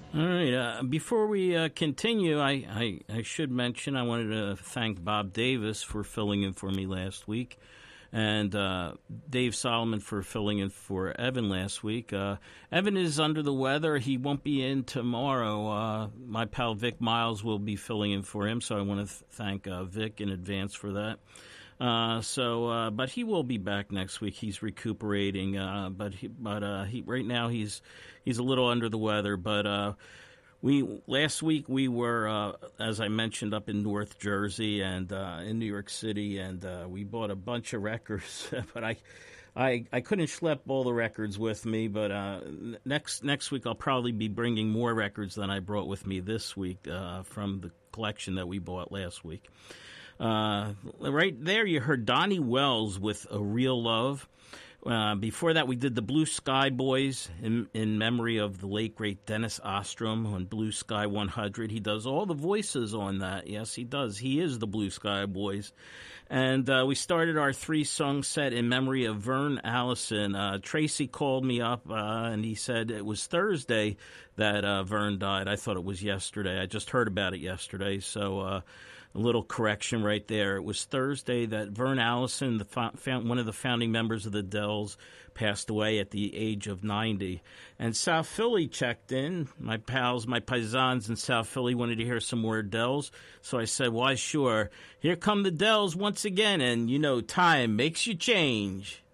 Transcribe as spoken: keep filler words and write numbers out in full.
All right. Uh, before we uh, continue, I, I, I should mention I wanted to thank Bob Davis for filling in for me last week, and uh, Dave Solomon for filling in for Evan last week. Uh, Evan is under the weather. He won't be in tomorrow. Uh, my pal Vic Miles will be filling in for him, so I want to th- thank uh, Vic in advance for that. Uh, so, uh, but he will be back next week. He's recuperating, uh, but he, but uh, he right now he's he's a little under the weather. But uh, we last week we were, uh, as I mentioned, up in North Jersey and uh, in New York City, and uh, we bought a bunch of records. But I, I I couldn't schlep all the records with me. But uh, next next week I'll probably be bringing more records than I brought with me this week uh, from the collection that we bought last week. Uh, right there, you heard Donnie Wells with A Real Love. Uh, before that, we did the Blue Sky Boys in, in memory of the late, great Dennis Ostrom on Blue Sky one hundred. He does all the voices on that. Yes, he does. He is the Blue Sky Boys. And uh, we started our three-song set in memory of Vern Allison. Uh, Tracy called me up, uh, and he said it was Thursday that uh, Vern died. I thought it was yesterday. I just heard about it yesterday, so... Uh, A little correction right there. It was Thursday that Vern Allison, the fo- found, one of the founding members of the Dells, passed away at the age of ninety. And South Philly checked in. My pals, my paisans in South Philly wanted to hear some more Dells. So I said, why, sure. Here come the Dells once again. And, you know, time makes you change.